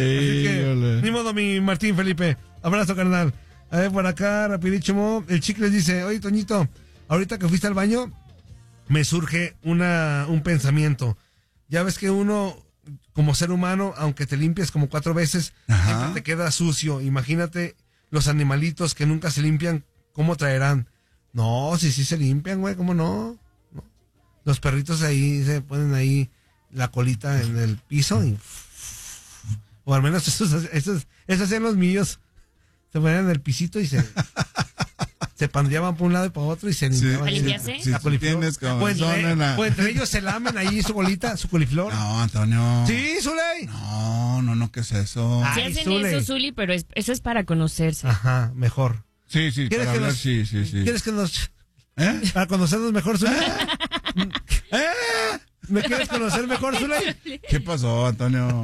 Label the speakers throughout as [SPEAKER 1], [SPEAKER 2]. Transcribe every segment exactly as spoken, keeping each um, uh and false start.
[SPEAKER 1] Así que, ni modo, mi Martín Felipe. Abrazo, carnal. A ver, por acá, rapidísimo. El Chicles dice, oye, Toñito, ahorita que fuiste al baño, me surge una un pensamiento. Ya ves que uno, como ser humano, aunque te limpies como cuatro veces, Ajá. siempre te queda sucio. Imagínate los animalitos que nunca se limpian, ¿cómo traerán? No, sí, sí se limpian, güey, ¿cómo no? no? Los perritos ahí se ponen ahí la colita en el piso y... O al menos esos, esos, esos hacían los míos. Se ponían en el pisito y se... se pandeaban por un lado y para otro y se limpiaban.
[SPEAKER 2] ¿Para limpiarse?
[SPEAKER 1] Sí, sí, tienes como pues, entre, la... pues entre ellos se lamen ahí su bolita, su coliflor.
[SPEAKER 3] No, Antonio.
[SPEAKER 1] Sí, Zuley.
[SPEAKER 3] No, no, no, ¿qué es eso?
[SPEAKER 2] Sí hacen Zuley. Eso, Zuli, pero es, eso es para conocerse.
[SPEAKER 1] Ajá, mejor.
[SPEAKER 3] Sí, sí, para hablar, nos, sí, sí, sí.
[SPEAKER 1] ¿Quieres que nos... ¿Eh? Para conocernos mejor, Zuley? ¿Eh? ¿Me quieres conocer mejor, Zuley?
[SPEAKER 3] ¿Qué pasó, Antonio?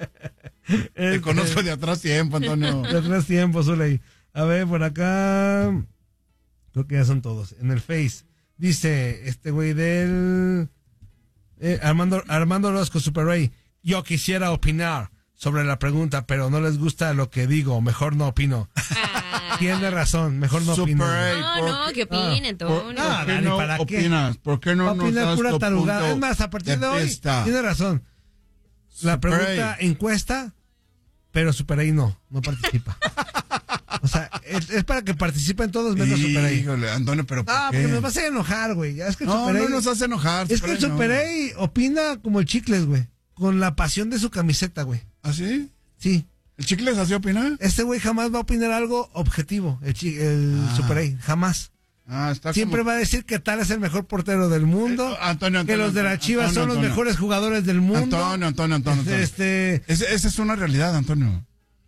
[SPEAKER 3] Te conozco de atrás tiempo, Antonio.
[SPEAKER 1] De atrás tiempo, Zuley. A ver, por acá... Creo que ya son todos. En el Face. Dice este güey del... Eh, Armando, Armando Orozco, Super Ray. Yo quisiera opinar sobre la pregunta, pero no les gusta lo que digo. Mejor no opino. Ah. Tiene razón. Mejor no
[SPEAKER 3] Super
[SPEAKER 1] opino.
[SPEAKER 3] Ray,
[SPEAKER 2] no, no, que opine, Antonio.
[SPEAKER 3] ¿Por, ¿por qué no ¿para opinas? Qué? ¿Por qué no nos das
[SPEAKER 1] pura
[SPEAKER 3] tu
[SPEAKER 1] tarugada.
[SPEAKER 3] punto
[SPEAKER 1] Es más, a partir de, de hoy,
[SPEAKER 3] vista?
[SPEAKER 1] Tiene razón. La
[SPEAKER 3] Super
[SPEAKER 1] pregunta
[SPEAKER 3] Ray.
[SPEAKER 1] encuesta, pero Super Ray no. No participa. O sea, es, es para que participen todos menos Super A.
[SPEAKER 3] Híjole, Antonio, pero ¿por
[SPEAKER 1] Ah,
[SPEAKER 3] qué?
[SPEAKER 1] porque nos vas a enojar, güey. Es que el
[SPEAKER 3] no,
[SPEAKER 1] Super
[SPEAKER 3] no
[SPEAKER 1] A,
[SPEAKER 3] nos hace enojar.
[SPEAKER 1] Es que el Super A no. opina como el Chicles, güey. Con la pasión de su camiseta, güey.
[SPEAKER 3] ¿Ah, sí?
[SPEAKER 1] Sí.
[SPEAKER 3] ¿El Chicles así opina?
[SPEAKER 1] Este güey jamás va a opinar algo objetivo, el, chi, el ah. Super A. Jamás.
[SPEAKER 3] Ah, está
[SPEAKER 1] Siempre
[SPEAKER 3] como...
[SPEAKER 1] va a decir que tal es el mejor portero del mundo.
[SPEAKER 3] Eh, Antonio, Antonio,
[SPEAKER 1] que los de la Chivas
[SPEAKER 3] Antonio,
[SPEAKER 1] son los
[SPEAKER 3] Antonio.
[SPEAKER 1] mejores jugadores del mundo.
[SPEAKER 3] Antonio, Antonio, Antonio. Antonio.
[SPEAKER 1] Este...
[SPEAKER 3] Ese, esa es una realidad, Antonio.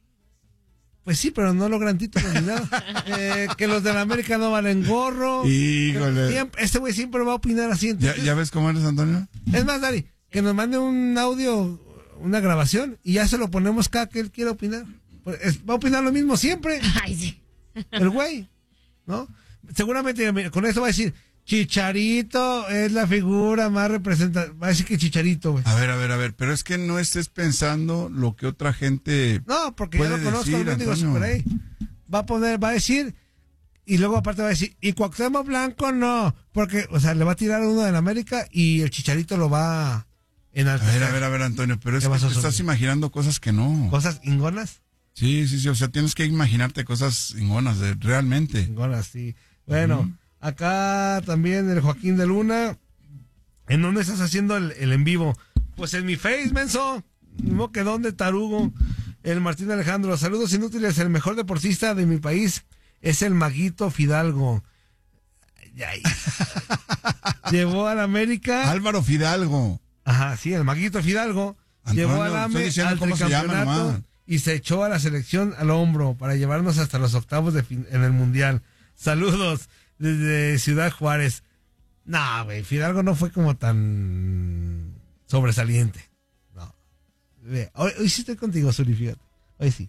[SPEAKER 1] Pues sí, pero no logran títulos ni nada. eh, que los de la América no valen gorro.
[SPEAKER 3] Híjole.
[SPEAKER 1] Siempre, este güey siempre va a opinar así.
[SPEAKER 3] Entonces, ¿Ya, ¿Ya ves cómo eres, Antonio?
[SPEAKER 1] Es más, Dari, que nos mande un audio, una grabación, y ya se lo ponemos cada que él quiera opinar. Pues es, va a opinar lo mismo siempre.
[SPEAKER 2] Ay, sí.
[SPEAKER 1] El güey, ¿no? Seguramente con eso va a decir, Chicharito es la figura más representativa. Va a decir que Chicharito, güey.
[SPEAKER 3] A ver, a ver, a ver, pero es que no estés pensando lo que otra gente.
[SPEAKER 1] No, porque yo lo conozco,
[SPEAKER 3] decir,
[SPEAKER 1] no digo Super ahí. Va a poner, va a decir, y luego aparte va a decir, y Cuauhtémoc Blanco no, porque, o sea, le va a tirar uno del América y el Chicharito lo va a enaltecer.
[SPEAKER 3] A ver, a ver, a ver, Antonio, pero es que te estás imaginando cosas que no.
[SPEAKER 1] ¿Cosas ingonas?
[SPEAKER 3] Sí, sí, sí, o sea, tienes que imaginarte cosas ingonas, de, realmente.
[SPEAKER 1] Ingonas, sí. Bueno, uh-huh. Acá también el Joaquín de Luna. ¿En dónde estás haciendo el, el en vivo? Pues en mi Face, menso. No que dónde, tarugo. El Martín Alejandro. Saludos inútiles. El mejor deportista de mi país es el Maguito Fidalgo. Ay, llevó al América.
[SPEAKER 3] Álvaro Fidalgo.
[SPEAKER 1] Ajá, sí, el Maguito Fidalgo.
[SPEAKER 3] Antonio,
[SPEAKER 1] llevó al América al tricampeonato y se echó a la selección al hombro para llevarnos hasta los octavos de fin, en el Mundial. Saludos desde Ciudad Juárez. No, güey, Fidalgo no fue como tan sobresaliente. No. Hoy, hoy sí estoy contigo, Zuli, fíjate. Hoy sí.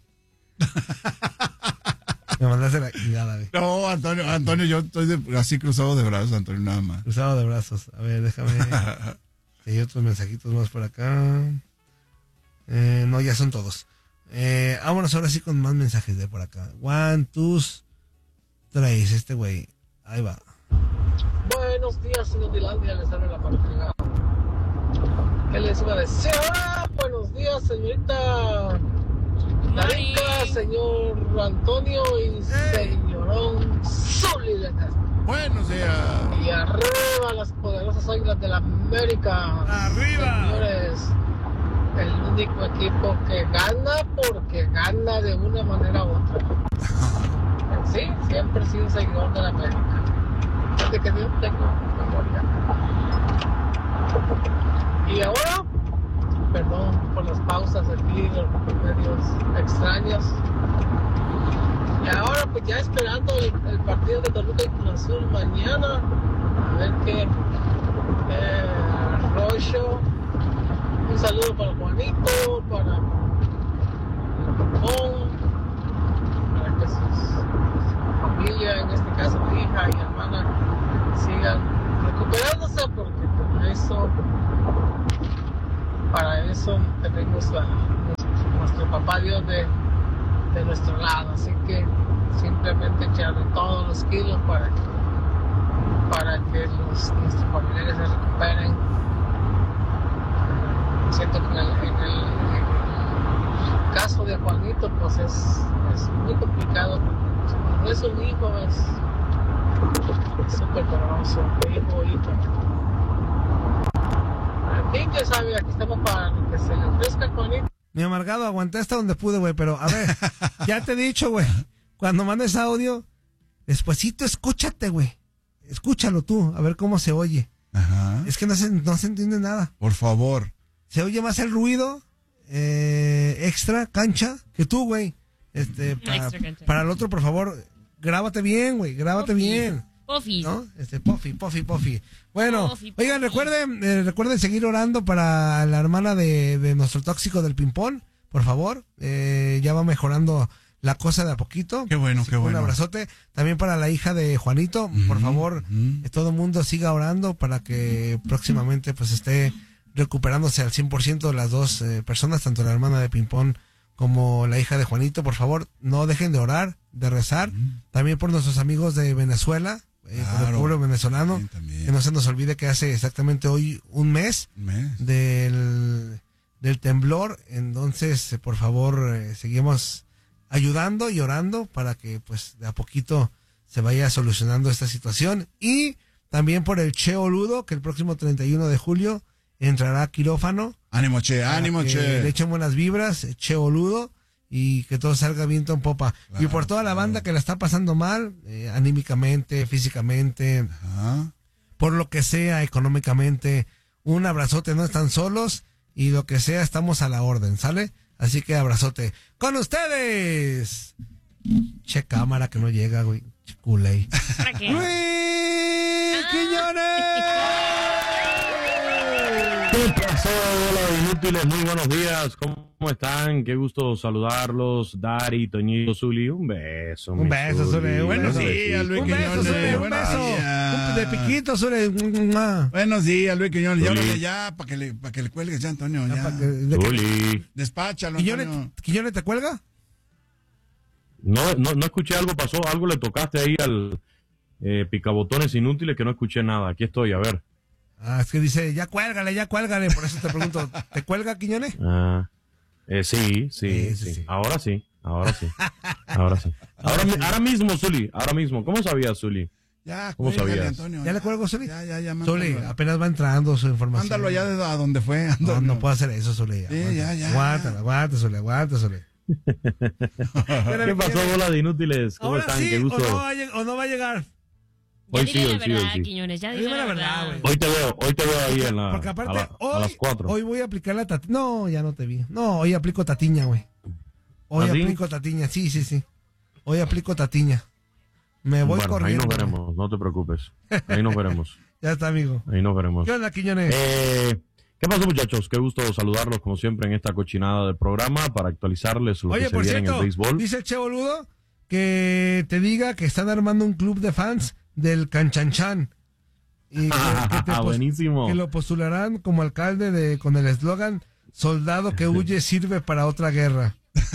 [SPEAKER 1] Me mandaste la chingada, güey.
[SPEAKER 3] No, Antonio, Antonio, yo estoy de, así cruzado de brazos, Antonio, nada más.
[SPEAKER 1] Cruzado de brazos. A ver, déjame. Hay otros mensajitos más por acá. Eh, no, ya son todos. Eh, vámonos ahora sí con más mensajes de por acá. One, two, tres, este güey. Ahí va.
[SPEAKER 4] Buenos días, Inutilandia, les habla la partida. ¿Qué les iba a decir? ¡Ah! Buenos días, señorita Narica, señor Antonio y señorón Zuli de Castro.
[SPEAKER 3] Buenos días.
[SPEAKER 4] Y arriba las poderosas águilas de la América.
[SPEAKER 1] ¡Arriba!
[SPEAKER 4] Señores, el único equipo que gana porque gana de una manera u otra. Sí, siempre he sido un seguidor de la América. Desde que yo tengo memoria. Y ahora, perdón por las pausas aquí, los medios extraños. Y ahora, pues ya esperando el, el partido de Toluca y Cruz Azul mañana. A ver qué. Eh, Rocho. Un saludo para Juanito, para Pong, para que sus familia, en este caso mi hija y hermana, sigan recuperándose, porque para eso, para eso tenemos la, nuestro papá Dios de, de nuestro lado. Así que simplemente echarle todos los kilos para, para que los, nuestros familiares se recuperen. Siento que en el, en el, en el caso de Juanito, pues es, es muy complicado. No es un hijo, es súper doloroso, hijo, hijo. En fin, ya sabe, aquí estamos para lo que se le ofrezca, Juanito.
[SPEAKER 1] Mi amargado, aguanté hasta donde pude, güey, pero a ver, ya te he dicho, güey, cuando mandes audio, despuesito escúchate, güey. Escúchalo tú, a ver cómo se oye.
[SPEAKER 3] Ajá.
[SPEAKER 1] Es que no se, no se entiende nada.
[SPEAKER 3] Por favor.
[SPEAKER 1] Se oye más el ruido eh, extra cancha que tú, güey. Este, para, para el otro, por favor, grábate bien, güey, grábate
[SPEAKER 2] Puffy.
[SPEAKER 1] bien.
[SPEAKER 2] Puffy.
[SPEAKER 1] ¿No? Este, Puffy, Puffy, Puffy. Bueno,
[SPEAKER 2] Puffy,
[SPEAKER 1] oigan,
[SPEAKER 2] Puffy.
[SPEAKER 1] recuerden, eh, recuerden seguir orando para la hermana de, de nuestro tóxico del ping-pong, por favor. Eh, ya va mejorando la cosa de a poquito.
[SPEAKER 3] Qué bueno,
[SPEAKER 1] Así
[SPEAKER 3] qué
[SPEAKER 1] que
[SPEAKER 3] bueno.
[SPEAKER 1] Un abrazote. También para la hija de Juanito,
[SPEAKER 3] Mm,
[SPEAKER 1] por favor,
[SPEAKER 3] mm.
[SPEAKER 1] que todo el mundo siga orando para que próximamente pues esté recuperándose al cien por ciento las dos eh, personas, tanto la hermana de ping-pong como la hija de Juanito. Por favor, no dejen de orar, de rezar.
[SPEAKER 3] Mm.
[SPEAKER 1] También por nuestros amigos de Venezuela, eh, por el
[SPEAKER 3] Claro.
[SPEAKER 1] pueblo venezolano.
[SPEAKER 3] Sí, también.
[SPEAKER 1] Que no se nos olvide que hace exactamente hoy un mes
[SPEAKER 3] Un mes.
[SPEAKER 1] del, del temblor. Entonces, eh, por favor, eh, seguimos ayudando y orando para que pues de a poquito se vaya solucionando esta situación. Y también por el Che Oludo, que el próximo treinta y uno de julio entrará a quirófano.
[SPEAKER 3] Ánimo, che,
[SPEAKER 1] para
[SPEAKER 3] ánimo,
[SPEAKER 1] que
[SPEAKER 3] che.
[SPEAKER 1] Le echen buenas vibras, eh, Che Oludo, y que todo salga viento en popa.
[SPEAKER 3] Claro,
[SPEAKER 1] y por toda la
[SPEAKER 3] claro.
[SPEAKER 1] banda que la está pasando mal, eh, anímicamente, físicamente,
[SPEAKER 3] Ajá.
[SPEAKER 1] por lo que sea, económicamente, un abrazote, no están solos, y lo que sea, estamos a la orden, ¿sale? Así que abrazote. ¡Con ustedes! Che cámara que no llega, güey. Che culé.
[SPEAKER 2] ¿Para qué?
[SPEAKER 1] ¡Luis Quiñones!
[SPEAKER 5] ¿Qué pasó? Hola, inútiles, muy buenos días. ¿Cómo están? Qué gusto saludarlos. Dari, Toñito, Zuli, un beso.
[SPEAKER 1] Un
[SPEAKER 5] mi
[SPEAKER 1] beso, Zuli.
[SPEAKER 5] Un
[SPEAKER 3] Buenos
[SPEAKER 5] besito.
[SPEAKER 3] días, Luis
[SPEAKER 1] Un beso,
[SPEAKER 3] Quiñones.
[SPEAKER 1] Zule, un
[SPEAKER 3] Buenos
[SPEAKER 1] beso.
[SPEAKER 3] días.
[SPEAKER 1] Un de piquito, Zule. Mua.
[SPEAKER 3] Buenos días, Luis Quiñones. Ya,
[SPEAKER 5] Zuli.
[SPEAKER 3] háblale ya, para que, le, pa' que le cuelgues ya, Antonio.
[SPEAKER 1] Ya,
[SPEAKER 3] Ya.
[SPEAKER 1] pa' que- de que-
[SPEAKER 5] Zuli.
[SPEAKER 3] Despáchalo, Antonio.
[SPEAKER 1] ¿Quiñones, ¿Quiñones te cuelga?
[SPEAKER 5] No, no, no escuché algo, pasó, algo le tocaste ahí al eh, picabotones inútiles que no escuché nada. Aquí estoy, a ver.
[SPEAKER 1] Ah, es que dice, ya cuélgale, ya cuélgale. Por eso te pregunto, ¿te cuelga, Quiñones?
[SPEAKER 5] Ah, eh, sí, sí,
[SPEAKER 1] Sí, sí,
[SPEAKER 5] sí,
[SPEAKER 1] sí.
[SPEAKER 5] Ahora sí, ahora sí. Ahora sí. Ahora, mi- ahora mismo, Zuli, ahora mismo. ¿Cómo sabías, Zuli?
[SPEAKER 3] Ya,
[SPEAKER 5] ¿Cómo
[SPEAKER 3] cuélgale,
[SPEAKER 5] sabías?
[SPEAKER 3] Antonio.
[SPEAKER 1] ¿Ya le cuelgo, Zuli?
[SPEAKER 3] Ya, ya, ya.
[SPEAKER 1] Zuli,
[SPEAKER 3] mándalo.
[SPEAKER 1] apenas va entrando su información.
[SPEAKER 3] Mándalo ya de a donde fue,
[SPEAKER 1] No,
[SPEAKER 3] Antonio.
[SPEAKER 1] no puedo hacer eso, Zuli.
[SPEAKER 3] Sí, ya, ya.
[SPEAKER 1] Aguántala, aguántala, Zuli, aguántala, Zuli.
[SPEAKER 5] ¿Qué pasó, bola de inútiles? ¿Cómo
[SPEAKER 1] Ahora
[SPEAKER 5] están?
[SPEAKER 1] sí,
[SPEAKER 5] Qué gusto.
[SPEAKER 1] o no, va a lleg- o no va a llegar.
[SPEAKER 2] Ya
[SPEAKER 5] Hoy
[SPEAKER 2] dile
[SPEAKER 5] sí,
[SPEAKER 2] la
[SPEAKER 5] hoy sí, hoy
[SPEAKER 2] verdad,
[SPEAKER 5] sí.
[SPEAKER 2] Quiñones, ya dile
[SPEAKER 1] Dime
[SPEAKER 2] la
[SPEAKER 1] la verdad,
[SPEAKER 2] verdad.
[SPEAKER 1] güey.
[SPEAKER 5] Hoy te veo, hoy te veo ahí en la,
[SPEAKER 1] Porque aparte,
[SPEAKER 5] a, la-
[SPEAKER 1] hoy,
[SPEAKER 5] a las cuatro.
[SPEAKER 1] hoy voy a aplicar la tatiña. No, ya no te vi. No, hoy aplico tatiña, güey. Hoy
[SPEAKER 5] ¿Ah, sí?
[SPEAKER 1] aplico tatiña, sí, sí, sí. Hoy aplico tatiña. Me voy
[SPEAKER 5] bueno,
[SPEAKER 1] corriendo.
[SPEAKER 5] ahí nos veremos, no te preocupes. Ahí nos veremos.
[SPEAKER 1] Ya está, amigo.
[SPEAKER 5] Ahí nos veremos.
[SPEAKER 1] ¿Qué onda, Quiñones?
[SPEAKER 5] Eh, ¿Qué pasó, muchachos? Qué gusto saludarlos, como siempre, en esta cochinada del programa para actualizarles lo
[SPEAKER 1] Oye,
[SPEAKER 5] que se
[SPEAKER 1] por
[SPEAKER 5] viene en
[SPEAKER 1] cierto,
[SPEAKER 5] el béisbol.
[SPEAKER 1] dice el Che Boludo que te diga que están armando un club de fans del Canchanchan. Y que, que te pos-
[SPEAKER 5] Buenísimo.
[SPEAKER 1] que lo postularán como alcalde de con el eslogan soldado que huye sirve para otra guerra.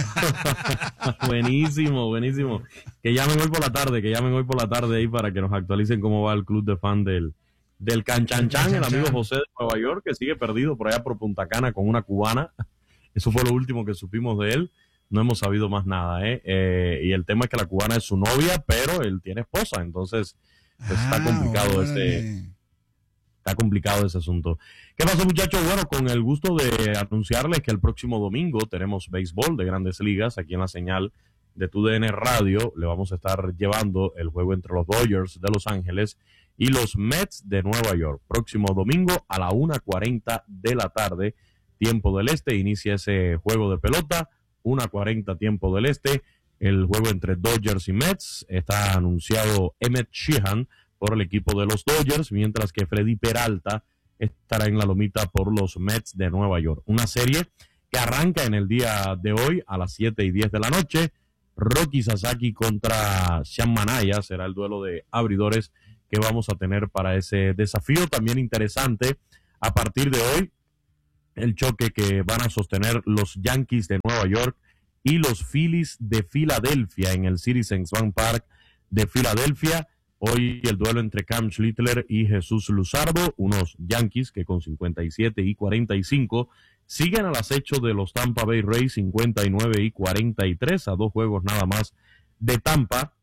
[SPEAKER 5] Buenísimo, buenísimo. Que llamen hoy por la tarde, que llamen hoy por la tarde ahí para que nos actualicen cómo va el club de fan del, del Canchanchan, el amigo José de Nueva York, que sigue perdido por allá por Punta Cana con una cubana. Eso fue lo último que supimos de él. No hemos sabido más nada, ¿eh? Eh, y el tema es que la cubana es su novia, pero él tiene esposa, entonces pues, está
[SPEAKER 3] Ah,
[SPEAKER 5] complicado
[SPEAKER 3] órale.
[SPEAKER 5] ese... Está complicado ese asunto. ¿Qué pasó, muchachos? Bueno, con el gusto de anunciarles que el próximo domingo tenemos béisbol de Grandes Ligas aquí en la señal de T U D N Radio. Le vamos a estar llevando el juego entre los Dodgers de Los Ángeles y los Mets de Nueva York. Próximo domingo a la una cuarenta de la tarde, tiempo del este. Inicia ese juego de pelota, una cuarenta tiempo del este. El juego entre Dodgers y Mets. Está anunciado Emmett Sheehan por el equipo de los Dodgers, mientras que Freddy Peralta estará en la lomita por los Mets de Nueva York. Una serie que arranca en el día de hoy a las siete y diez de la noche. Rocky Sasaki contra Sean Manaya será el duelo de abridores que vamos a tener para ese desafío. También interesante, a partir de hoy el choque que van a sostener los Yankees de Nueva York y los Phillies de Filadelfia en el Citizens Bank Park de Filadelfia. Hoy el duelo entre Cam Schlittler y Jesús Luzardo, unos Yankees que con cincuenta y siete y cuarenta y cinco siguen al acecho de los Tampa Bay Rays cincuenta y nueve y cuarenta y tres, a dos juegos nada más de Tampa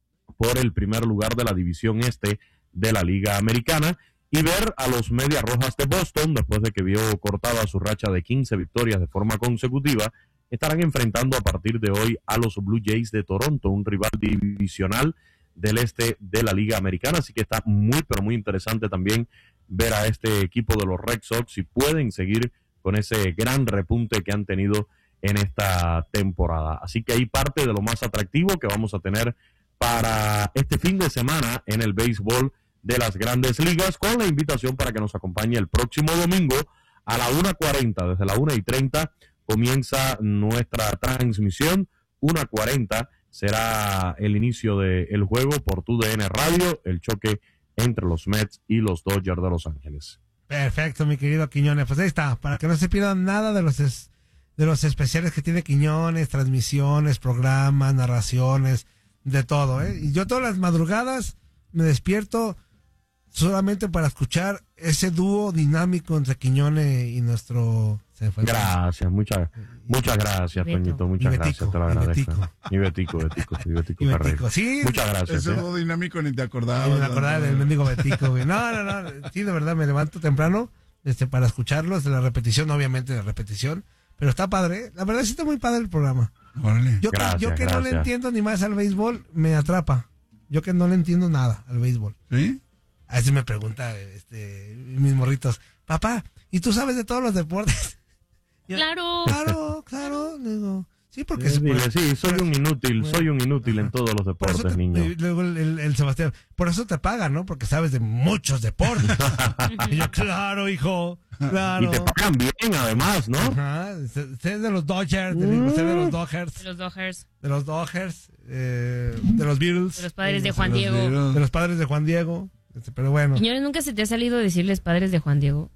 [SPEAKER 5] por el primer lugar de la división este de la Liga Americana, y ver a los Medias Rojas de Boston, después de que vio cortada su racha de quince victorias de forma consecutiva, estarán enfrentando a partir de hoy a los Blue Jays de Toronto, un rival divisional del este de la Liga Americana, así que está muy pero muy interesante también ver a este equipo de los Red Sox si pueden seguir con ese gran repunte que han tenido en esta temporada. Así que ahí parte de lo más atractivo que vamos a tener para este fin de semana en el béisbol de las Grandes Ligas, con la invitación para que nos acompañe el próximo domingo a la una cuarenta, desde la una y treinta comienza nuestra transmisión, una cuarenta será el inicio del juego por T U D N Radio, el choque entre los Mets y los Dodgers de Los Ángeles.
[SPEAKER 1] Perfecto, mi querido Quiñones. Pues ahí está, para que no se pierdan nada de los es, de los especiales que tiene Quiñones, transmisiones, programas, narraciones, de todo, ¿eh? Y yo todas las madrugadas me despierto solamente para escuchar ese dúo dinámico entre Quiñones y nuestro... Se fue
[SPEAKER 5] gracias, muchas muchas gracias,
[SPEAKER 2] Beto.
[SPEAKER 5] Toñito, muchas
[SPEAKER 1] Y Betico,
[SPEAKER 5] gracias, te lo
[SPEAKER 1] y
[SPEAKER 5] agradezco.
[SPEAKER 1] Betico.
[SPEAKER 5] Y Betico, Betico, sí, Betico
[SPEAKER 1] Y
[SPEAKER 5] Ferreira.
[SPEAKER 1] Betico, sí.
[SPEAKER 5] Muchas gracias.
[SPEAKER 3] Ese
[SPEAKER 5] ¿eh?
[SPEAKER 3] modo dinámico ni te acordabas.
[SPEAKER 1] Ay, me acordaba del mendigo Betico, güey. No, no, no, sí, de verdad, me levanto temprano este, para escucharlos, de la repetición, obviamente de repetición, pero está padre, la verdad sí está muy padre el programa.
[SPEAKER 3] Órale.
[SPEAKER 1] Yo, que-
[SPEAKER 5] Gracias,
[SPEAKER 1] yo que no le
[SPEAKER 5] gracias.
[SPEAKER 1] entiendo ni más al béisbol, me atrapa. Yo que no le entiendo nada al béisbol.
[SPEAKER 3] ¿Sí?
[SPEAKER 1] A veces me pregunta este, mis morritos, papá, ¿y tú sabes de todos los deportes? Yo,
[SPEAKER 2] Claro.
[SPEAKER 1] Claro, claro. Le digo, sí, porque...
[SPEAKER 5] Eh,
[SPEAKER 1] se
[SPEAKER 5] dile,
[SPEAKER 1] puede-
[SPEAKER 5] sí, soy un inútil,
[SPEAKER 1] Bueno.
[SPEAKER 5] soy un inútil en todos los
[SPEAKER 1] Por eso
[SPEAKER 5] deportes,
[SPEAKER 1] te-
[SPEAKER 5] niño.
[SPEAKER 1] y luego el, el- el Sebastián, por eso te pagan, ¿no? Porque sabes de muchos deportes. Y yo, claro, hijo, claro.
[SPEAKER 5] Y te pagan bien, además, ¿no?
[SPEAKER 1] Ajá, sé, sé de los Dodgers, te digo, sé de los
[SPEAKER 2] De
[SPEAKER 1] Dodgers,
[SPEAKER 2] los Dodgers,
[SPEAKER 1] de los Dodgers, eh, de los Beatles,
[SPEAKER 2] de los padres de
[SPEAKER 1] de
[SPEAKER 2] Juan
[SPEAKER 3] Los
[SPEAKER 2] Diego.
[SPEAKER 3] vieron.
[SPEAKER 1] los padres de Juan Diego, este, pero bueno.
[SPEAKER 2] Señores, ¿nunca se te ha salido decirles padres de Juan Diego?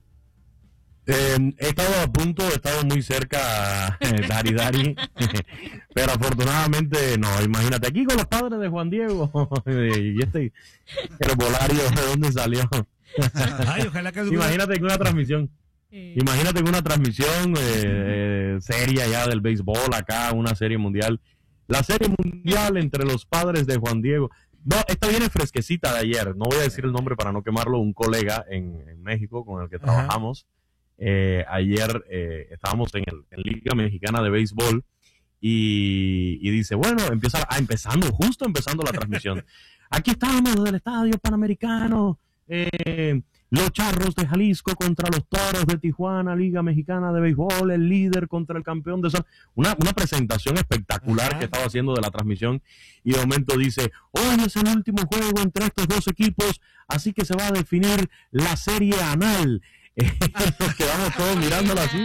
[SPEAKER 5] Eh, he estado a punto, he estado muy cerca, eh, Dari Dari, pero afortunadamente no. Imagínate, aquí con los padres de Juan Diego y este herbolario, ¿de dónde salió?
[SPEAKER 1] Ay, ojalá que alguna-
[SPEAKER 5] Imagínate que una transmisión, imagínate que una transmisión eh, eh, seria ya del béisbol acá, una serie mundial, la serie mundial entre los padres de Juan Diego. No, esta viene fresquecita de ayer, no voy a decir el nombre para no quemarlo, un colega en, en México con el que
[SPEAKER 1] Ajá.
[SPEAKER 5] trabajamos. Eh, ayer eh, estábamos en, el, en Liga Mexicana de Béisbol y, y dice, bueno, empieza ah, empezando, justo empezando la transmisión. Aquí estamos desde el Estadio Panamericano, eh, los Charros de Jalisco contra los Toros de Tijuana, Liga Mexicana de Béisbol, el líder contra el campeón de San... Una, una presentación espectacular
[SPEAKER 1] Ajá.
[SPEAKER 5] que estaba haciendo de la transmisión, y de momento dice, hoy es el último juego entre estos dos equipos, así que se va a definir la serie anal. Nos quedamos todos mirándolo así.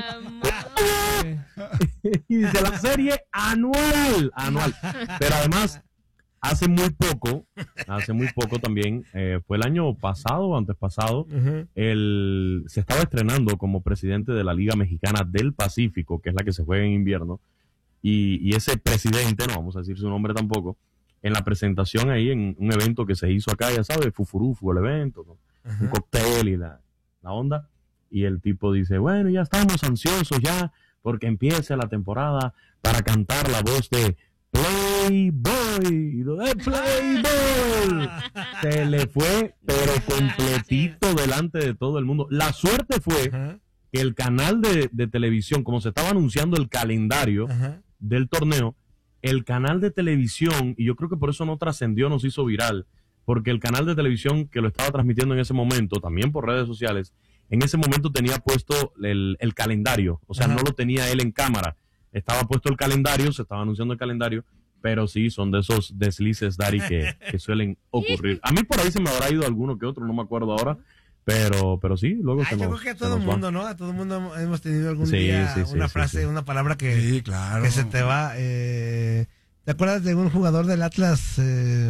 [SPEAKER 5] Y dice la serie anual, anual. Pero además, hace muy poco, hace muy poco también, eh, fue el año pasado o antes pasado,
[SPEAKER 1] Ujú.
[SPEAKER 5] el, se estaba estrenando como presidente de la Liga Mexicana del Pacífico, que es la que se juega en invierno, y, y ese presidente, no vamos a decir su nombre tampoco, en la presentación ahí, en un evento que se hizo acá, ya sabes, fufurufu el evento, ¿no? Un cóctel y la, la onda, y el tipo dice, bueno, ya estamos ansiosos ya, porque empiece la temporada para cantar la voz de Playboy, de Playboy. Se le fue, pero completito delante de todo el mundo. La suerte fue
[SPEAKER 1] Ajá,
[SPEAKER 5] que el canal de, de televisión, como se estaba anunciando el calendario
[SPEAKER 1] ajá.
[SPEAKER 5] del torneo, el canal de televisión, y yo creo que por eso no trascendió, no se hizo viral, porque el canal de televisión que lo estaba transmitiendo en ese momento, también por redes sociales, en ese momento tenía puesto el, el calendario, o sea,
[SPEAKER 1] Ajá.
[SPEAKER 5] no lo tenía él en cámara, estaba puesto el calendario, se estaba anunciando el calendario, pero sí, son de esos deslices, Dari, que, que suelen ocurrir. A mí por ahí se me habrá ido alguno que otro, no me acuerdo ahora, pero, pero sí, luego
[SPEAKER 1] Ay,
[SPEAKER 5] se
[SPEAKER 1] yo
[SPEAKER 5] nos,
[SPEAKER 1] creo que a
[SPEAKER 5] se
[SPEAKER 1] todo el
[SPEAKER 5] nos va.
[SPEAKER 1] mundo, ¿no? A todo el mundo hemos tenido algún
[SPEAKER 5] Sí,
[SPEAKER 1] día
[SPEAKER 5] sí, sí,
[SPEAKER 1] una
[SPEAKER 5] sí,
[SPEAKER 1] frase,
[SPEAKER 5] sí.
[SPEAKER 1] una palabra que,
[SPEAKER 3] Sí, claro.
[SPEAKER 1] que se te va. Eh, ¿Te acuerdas de un jugador del Atlas, eh,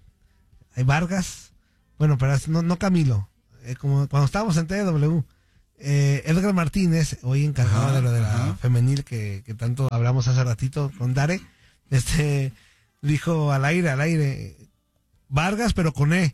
[SPEAKER 1] mm, Vargas? Bueno, pero es- no, no Camilo. Eh, como cuando estábamos en T W. eh, Edgar Martínez, hoy encargado
[SPEAKER 3] Ajá,
[SPEAKER 1] de lo de la
[SPEAKER 3] ajá.
[SPEAKER 1] femenil que, que tanto hablamos hace ratito con Dare, este, dijo al aire, al aire, Vargas, pero con E.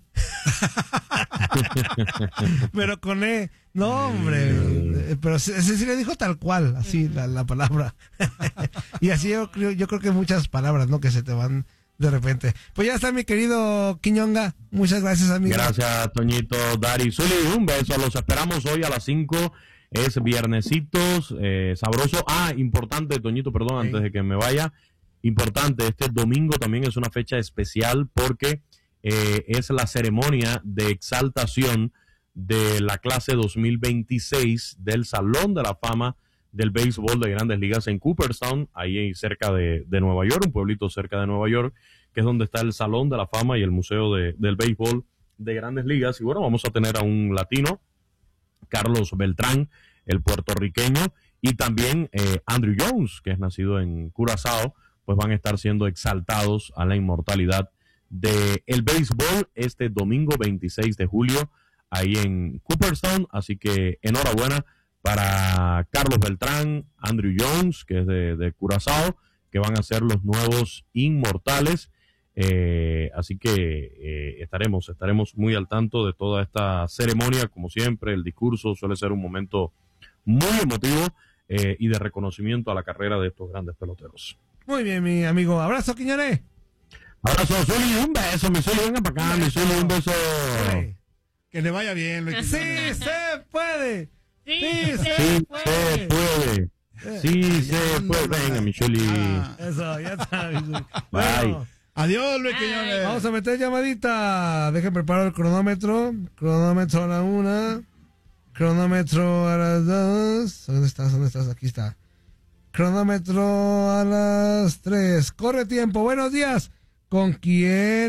[SPEAKER 1] Pero con E. No, hombre. eh, Pero ese sí le dijo tal cual, así, la, la palabra. Y así yo creo, yo creo que muchas palabras, ¿no? Que se te van de repente. Pues ya está, mi querido Quiñonga. Muchas gracias, amigo.
[SPEAKER 5] Gracias, Toñito, Dari, Zuli, un beso. Los esperamos hoy a las cinco. Es viernesitos, eh, sabroso. Ah, importante, Toñito, perdón,
[SPEAKER 1] Sí.
[SPEAKER 5] antes de que me vaya. Importante, este domingo también es una fecha especial porque eh, es la ceremonia de exaltación de la clase dos mil veintiséis del Salón de la Fama del Béisbol de Grandes Ligas en Cooperstown, ahí cerca de, de Nueva York, un pueblito cerca de Nueva York, que es donde está el Salón de la Fama y el Museo de, del Béisbol de Grandes Ligas. Y bueno, vamos a tener a un latino, Carlos Beltrán, el puertorriqueño, y también eh, Andrew Jones, que es nacido en Curazao, pues van a estar siendo exaltados a la inmortalidad del béisbol este domingo veintiséis de julio, ahí en Cooperstown. Así que enhorabuena para Carlos Beltrán, Andrew Jones, que es de, de Curazao, que van a ser los nuevos inmortales. Eh, así que eh, estaremos, estaremos muy al tanto de toda esta ceremonia. Como siempre, el discurso suele ser un momento muy emotivo eh, y de reconocimiento a la carrera de estos grandes peloteros.
[SPEAKER 1] Muy bien, mi amigo. Abrazo, Quiñones.
[SPEAKER 5] Abrazo, Zuli, un beso, mi Zuli, venga para acá, mi Zuli, un beso.
[SPEAKER 1] Sí.
[SPEAKER 3] Que le vaya bien, Luis.
[SPEAKER 1] Sí se puede.
[SPEAKER 2] Sí,
[SPEAKER 1] Sí,
[SPEAKER 2] se
[SPEAKER 5] Sí se
[SPEAKER 2] puede.
[SPEAKER 5] puede, sí se puede, venga, mi Zuli.
[SPEAKER 3] Ah.
[SPEAKER 1] Eso, ya está. mi Zuli.
[SPEAKER 5] Bye.
[SPEAKER 1] Bueno,
[SPEAKER 3] Adiós, Luis
[SPEAKER 2] Ay.
[SPEAKER 3] Quiñones.
[SPEAKER 1] vamos a meter llamadita. Dejen preparar el cronómetro. Cronómetro a la una. Cronómetro a las dos. ¿Dónde estás? ¿Dónde estás? Aquí está. Cronómetro a las tres. Corre tiempo. Buenos días. ¿Con quién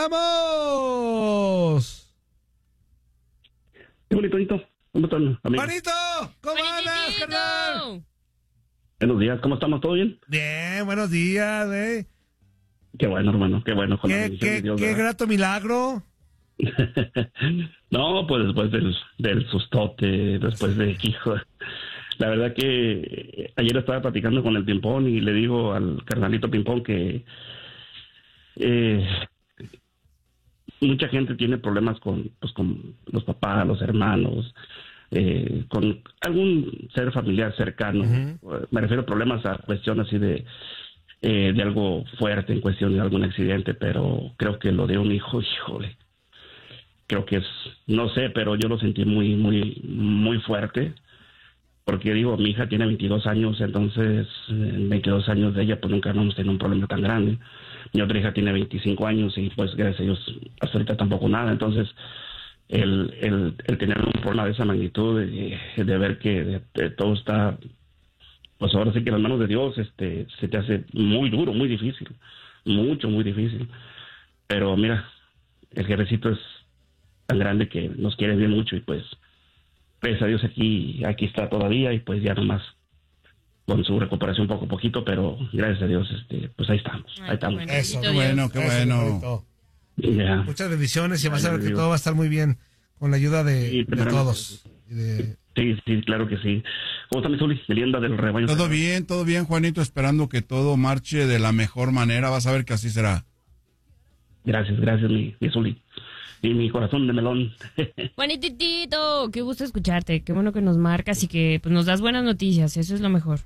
[SPEAKER 1] hablamos?
[SPEAKER 6] Qué bonito, ¿cómo están, amigos?
[SPEAKER 1] Manito, ¿cómo andas, carnal?
[SPEAKER 2] Buenitito.
[SPEAKER 6] Buenos días, ¿cómo estamos? ¿Todo bien?
[SPEAKER 1] Bien, buenos días, eh.
[SPEAKER 6] Qué bueno, hermano, qué bueno. Con la
[SPEAKER 1] Qué,
[SPEAKER 6] bendición de
[SPEAKER 1] qué,
[SPEAKER 6] Dios,
[SPEAKER 1] qué
[SPEAKER 6] ¿verdad?
[SPEAKER 1] grato milagro.
[SPEAKER 6] No, pues después del, del sustote, después de hijo. La verdad que ayer estaba platicando con el Pimpón y le digo al carnalito Pimpón que eh, mucha gente tiene problemas con, pues, con los papás, los hermanos, eh, con algún ser familiar cercano.
[SPEAKER 1] Ujú.
[SPEAKER 6] Me refiero a problemas a cuestión así de eh, de algo fuerte, en cuestión de algún accidente, pero creo que lo de un hijo, híjole, creo que es, no sé, pero yo lo sentí muy, muy, muy fuerte, porque digo, mi hija tiene veintidós años, entonces en veintidós años de ella, pues nunca hemos tenido un problema tan grande. Mi otra hija tiene veinticinco años y pues gracias a Dios hasta ahorita tampoco nada, entonces el, el, el tener un problema de esa magnitud, de, de ver que de, de todo está, pues ahora sí que en las manos de Dios, este, se te hace muy duro, muy difícil, mucho, muy difícil. Pero mira, el jefecito es tan grande que nos quiere bien mucho y pues, gracias a Dios aquí, aquí está todavía y pues ya nomás con su recuperación poco a poquito, pero gracias a Dios, este, pues ahí estamos,
[SPEAKER 2] Ay,
[SPEAKER 6] ahí estamos.
[SPEAKER 2] qué
[SPEAKER 1] Eso,
[SPEAKER 3] Qué
[SPEAKER 2] Dios.
[SPEAKER 3] bueno, qué
[SPEAKER 1] Eso,
[SPEAKER 3] bueno.
[SPEAKER 1] bonito.
[SPEAKER 6] Ya.
[SPEAKER 1] Muchas bendiciones y vas a
[SPEAKER 6] Ay,
[SPEAKER 1] ver que
[SPEAKER 6] Dios.
[SPEAKER 1] todo va a estar muy bien con la ayuda de,
[SPEAKER 6] Sí,
[SPEAKER 1] de
[SPEAKER 6] primeramente.
[SPEAKER 1] todos. Y de-
[SPEAKER 6] Sí, sí, claro que sí. ¿Cómo está mi Zuli? Merienda del rebaño.
[SPEAKER 3] Todo bien, todo bien, Juanito, esperando que todo marche de la mejor manera. Vas a ver que así será.
[SPEAKER 6] Gracias, gracias, mi, mi Zuli. Y mi corazón de melón.
[SPEAKER 2] Juanititito, qué gusto escucharte. Qué bueno que nos marcas y que pues, nos das buenas noticias. Eso es lo mejor.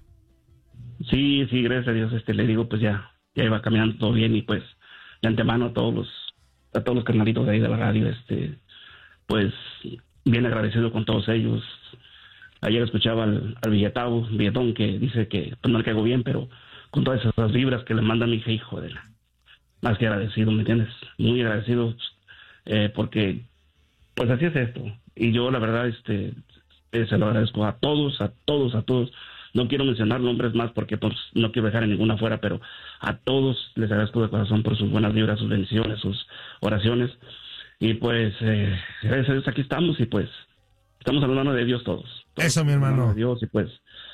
[SPEAKER 6] Sí, sí, gracias a Dios, este, le digo, pues ya, ya iba caminando todo bien y pues de antemano a todos los, a todos los carnalitos de ahí de la radio, este, pues bien agradecido con todos ellos. Ayer escuchaba al, al billetao, billetón, que dice que pues no le caigo bien, pero con todas esas vibras que le manda mi hija, hijo de la, más que agradecido, ¿me entiendes? Muy agradecido, eh, porque pues así es esto. Y yo la verdad, este, eh, se lo agradezco a todos, a todos, a todos. No quiero mencionar nombres más porque pues no quiero dejar a ninguna fuera, pero a todos les agradezco de corazón por sus buenas vibras, sus bendiciones, sus oraciones. Y pues, eh, gracias a Dios aquí estamos y pues estamos en la mano de Dios todos. todos
[SPEAKER 1] Eso, mi
[SPEAKER 6] en la
[SPEAKER 1] hermano.
[SPEAKER 6] mano de Dios y pues,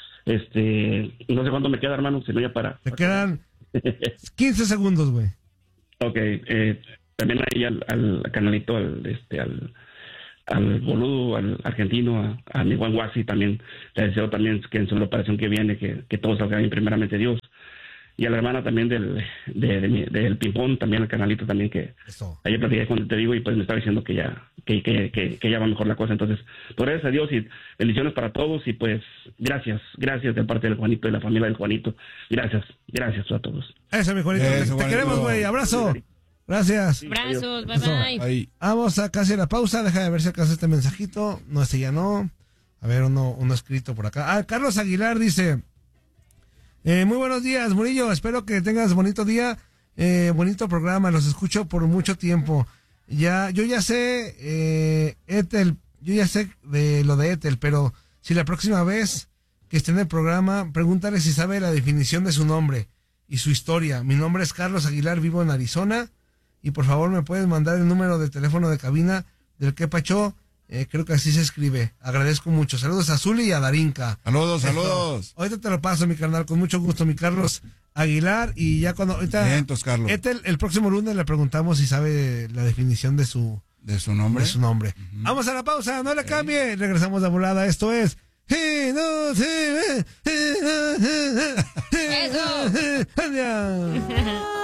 [SPEAKER 6] este, no sé cuánto me queda, hermano, si no ya para.
[SPEAKER 1] Te quedan quince segundos, güey.
[SPEAKER 6] Ok, eh, también ahí al, al canalito, al, este, al, al boludo, al argentino, a, a mi buen Guasi también. Le deseo también que en su operación que viene, que, que todo salga bien, primeramente Dios. Y a la hermana también del, de, de, de, del ping-pong, también el canalito también, que
[SPEAKER 1] Eso.
[SPEAKER 6] ayer platiqué con te digo y pues me estaba diciendo que ya que, que, que, que ya va mejor la cosa. Entonces, por gracias a Dios y bendiciones para todos y pues gracias, gracias de parte del Juanito y la familia del Juanito. Gracias, gracias a todos.
[SPEAKER 1] Eso, mi Juanito.
[SPEAKER 3] Eso,
[SPEAKER 1] te, te
[SPEAKER 3] Juanito.
[SPEAKER 1] queremos, güey. Abrazo. Gracias.
[SPEAKER 2] Abrazos, bye
[SPEAKER 1] Eso.
[SPEAKER 2] bye.
[SPEAKER 3] Ahí.
[SPEAKER 1] Vamos a casi a la pausa. Deja de ver si acaso este mensajito. No, este ya no. A ver, uno, uno escrito por acá. Ah, Carlos Aguilar dice... Eh, muy buenos días, Murillo. Espero que tengas bonito día, eh, bonito programa. Los escucho por mucho tiempo. Ya, yo ya sé, eh, Ethel, yo ya sé de lo de Ethel, pero si la próxima vez que esté en el programa, pregúntale si sabe la definición de su nombre y su historia. Mi nombre es Carlos Aguilar, vivo en Arizona, y por favor me puedes mandar el número de teléfono de cabina del que Pacho. Eh, creo que así se escribe. Agradezco mucho. Saludos a Zuli y a Darinka.
[SPEAKER 3] Saludos,
[SPEAKER 1] Eso.
[SPEAKER 3] saludos.
[SPEAKER 1] Ahorita te lo paso, mi carnal, con mucho gusto, mi Carlos Aguilar. Y ya cuando ahorita
[SPEAKER 3] Vientos, Carlos.
[SPEAKER 1] este, el, el próximo lunes le preguntamos si sabe la definición de su,
[SPEAKER 3] ¿De su nombre?
[SPEAKER 1] de su nombre. Vamos a la pausa, no le cambie. Regresamos de volada. Esto es...
[SPEAKER 2] Eso.